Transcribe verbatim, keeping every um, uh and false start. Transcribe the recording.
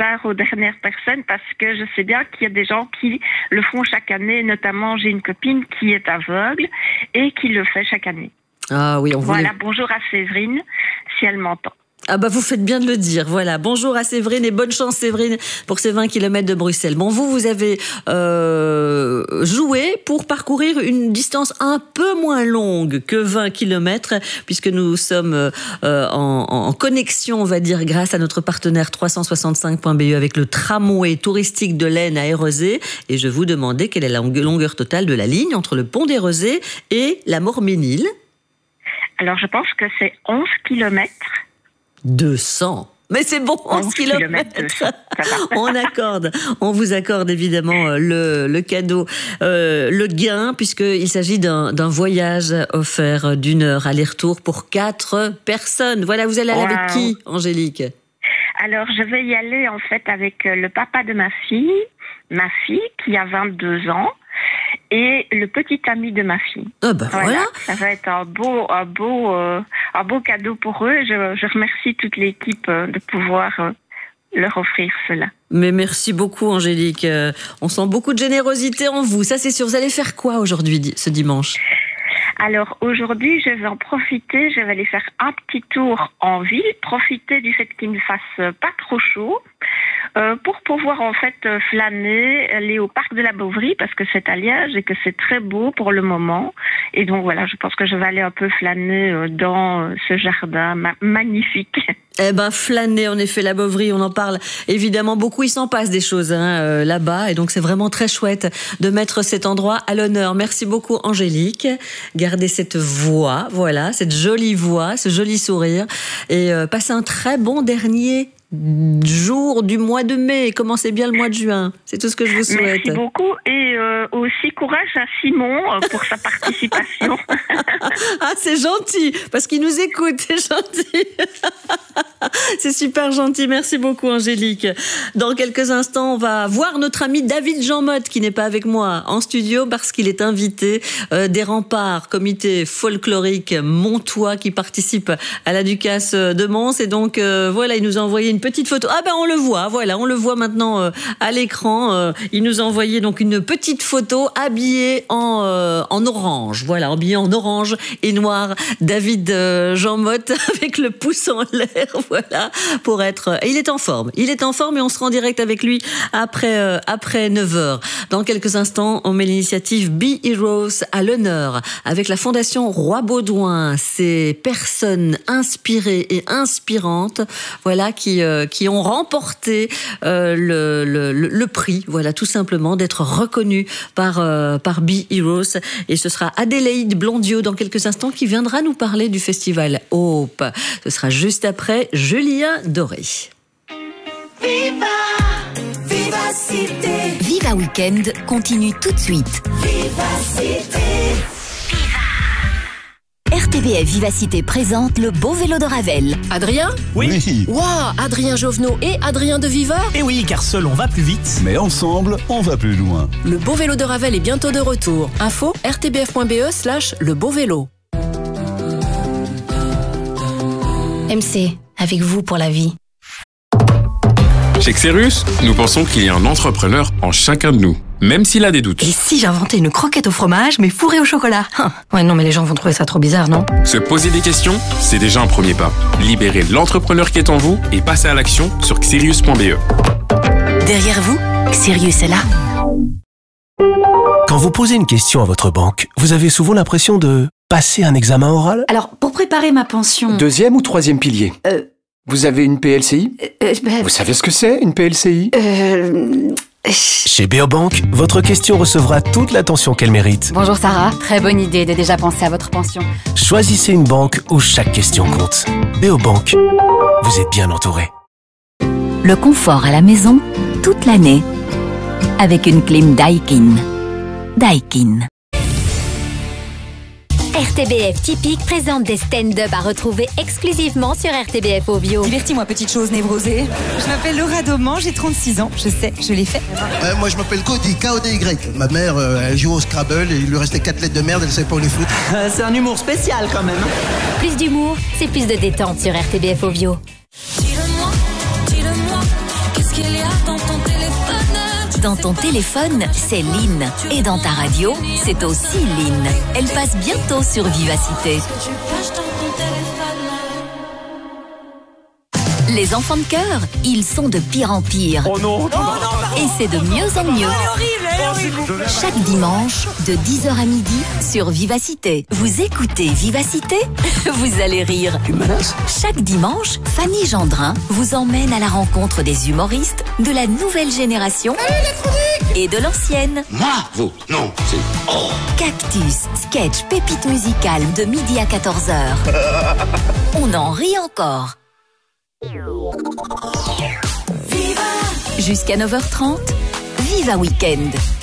ça aux dernières personnes parce que je sais bien qu'il y a des gens qui le font chaque année. Notamment, j'ai une copine qui est aveugle et qui le fait chaque année. Ah oui, on voulait... Voilà, bonjour à Séverine, si elle m'entend. Ah bah vous faites bien de le dire, voilà. Bonjour à Séverine et bonne chance Séverine pour ces vingt kilomètres de Bruxelles. Bon, vous, vous avez euh, joué pour parcourir une distance un peu moins longue que vingt kilomètres, puisque nous sommes euh, en, en connexion, on va dire, grâce à notre partenaire trois cent soixante-cinq point B E avec le tramway touristique de l'Aisne à Érezé. Et je vous demandais quelle est la longueur totale de la ligne entre le pont d'Érezé et la Morménil. Alors, je pense que c'est onze kilomètres. deux cents. Mais c'est bon, onze kilomètres. On accorde, on vous accorde évidemment le, le cadeau, euh, le gain, puisqu'il s'agit d'un, d'un voyage offert d'une heure aller-retour pour quatre personnes. Voilà, vous allez aller wow. avec qui, Angélique? Alors, je vais y aller en fait avec le papa de ma fille, ma fille qui a vingt-deux ans. Et le petit ami de ma fille. Ah ben voilà. voilà. Ça va être un beau, un beau, euh, un beau cadeau pour eux. Je, je remercie toute l'équipe euh, de pouvoir euh, leur offrir cela. Mais merci beaucoup, Angélique. Euh, on sent beaucoup de générosité en vous. Ça, c'est sûr. Vous allez faire quoi aujourd'hui, ce dimanche? Alors aujourd'hui, je vais en profiter. Je vais aller faire un petit tour en ville, profiter du fait qu'il ne fasse pas trop chaud. Euh, pour pouvoir en fait euh, flâner, aller au parc de la Beauvry parce que c'est à Liège et que c'est très beau pour le moment. Et donc voilà, je pense que je vais aller un peu flâner euh, dans euh, ce jardin ma- magnifique. Eh ben flâner, en effet, la Beauvry, on en parle évidemment beaucoup. Il s'en passe des choses hein, euh, là-bas et donc c'est vraiment très chouette de mettre cet endroit à l'honneur. Merci beaucoup, Angélique. Gardez cette voix, voilà, cette jolie voix, ce joli sourire et euh, passez un très bon dernier jour du mois de mai. Commencez bien le mois de juin. C'est tout ce que je vous souhaite. Merci beaucoup et euh, aussi courage à Simon euh, pour sa participation. Ah, c'est gentil parce qu'il nous écoute. C'est gentil. C'est super gentil. Merci beaucoup, Angélique. Dans quelques instants, on va voir notre ami David Jean Motte qui n'est pas avec moi en studio parce qu'il est invité euh, des Remparts, comité folklorique montois qui participe à la Ducasse de Mons. Et donc, euh, voilà, il nous a envoyé une petite photo. Ah ben on le voit, voilà, on le voit maintenant euh, à l'écran. Euh, il nous a envoyé donc une petite photo habillée en euh, en orange. Voilà, habillé en orange et noir. David euh, Jean Motte avec le pouce en l'air, voilà, pour être. Et il est en forme. Il est en forme et on sera en direct avec lui après euh, après neuf heures. Dans quelques instants, on met l'initiative Be Heroes à l'honneur avec la Fondation Roi Baudouin. Ces personnes inspirées et inspirantes, voilà, qui euh, qui ont remporté euh, le, le, le prix, voilà, tout simplement, d'être reconnus par, euh, par Be Heroes. Et ce sera Adélaïde Blondiot dans quelques instants qui viendra nous parler du festival Hope. Ce sera juste après Julien Doré. Viva, Vivacité. Viva Weekend continue tout de suite. Vivacité. R T B F Vivacité présente le beau vélo de Ravel. Adrien? Oui. Waouh, Adrien Jovenot et Adrien de Viva? Eh oui, car seul on va plus vite. Mais ensemble, on va plus loin. Le beau vélo de Ravel est bientôt de retour. Info r t b f point b e slash le beau vélo. M C, avec vous pour la vie. Chez Xerus, nous pensons qu'il y a un entrepreneur en chacun de nous, même s'il a des doutes. Et si j'inventais une croquette au fromage, mais fourrée au chocolat? Ouais, non, mais les gens vont trouver ça trop bizarre, non? Se poser des questions, c'est déjà un premier pas. Libérez l'entrepreneur qui est en vous et passez à l'action sur xerius point b e. Derrière vous, Xerius est là. Quand vous posez une question à votre banque, vous avez souvent l'impression de passer un examen oral? Alors, pour préparer ma pension... Deuxième ou troisième pilier? Euh... Vous avez une P L C I? euh, ben... Vous savez ce que c'est, une P L C I? Euh... Chez Beobank, votre question recevra toute l'attention qu'elle mérite. Bonjour Sarah, très bonne idée de déjà penser à votre pension. Choisissez une banque où chaque question compte. Beobank, vous êtes bien entouré. Le confort à la maison, toute l'année. Avec une clim Daikin. Daikin. R T B F Typique présente des stand-up à retrouver exclusivement sur R T B F Audio. Divertis-moi, petite chose névrosée. Je m'appelle Laura Dauman, j'ai trente-six ans. Je sais, je l'ai fait. Euh, moi, je m'appelle Cody, K O D Y. Ma mère, euh, elle joue au Scrabble et il lui restait quatre lettres de merde, elle savait pas où les foutre. Euh, c'est un humour spécial quand même. Plus d'humour, c'est plus de détente sur R T B F Audio. Dis-le-moi, dis-le-moi, qu'est-ce ce qu'il y a dans ton téléphone. Dans ton téléphone, c'est Lynn. Et dans ta radio, c'est aussi Lynn. Elle passe bientôt sur Vivacité. Tu caches dans ton téléphone. Les enfants de cœur, ils sont de pire en pire. Oh non, oh non, et c'est de mieux en mieux. Elle est horrible, elle est horrible. Chaque dimanche, de dix heures à midi, sur Vivacité. Vous écoutez Vivacité, vous allez rire. Tu me menaces ? Chaque dimanche, Fanny Gendrin vous emmène à la rencontre des humoristes de la nouvelle génération et de l'ancienne. Moi, vous, non, c'est... Oh. Cactus, sketch, pépite musicale de midi à quatorze heures. On en rit encore. Jusqu'à neuf heures trente, Viva Weekend.